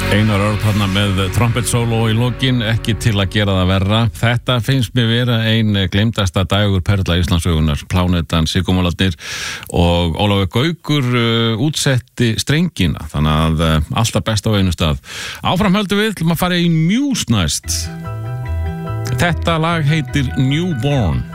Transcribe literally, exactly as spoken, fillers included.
Einar Örn þarna með trompet solo í lokin, ekki til að gera það verra. Þetta finnst mér vera ein gleymdasta dagur perla Íslandssögunar, Plánetan, Sigurmálarnir og Ólafur Gaukur uh, útsetti strengina, þannig að uh, alltaf best á einu stað. Áfram höldum við, maður fara í Muse næst. Þetta lag heitir Newborn.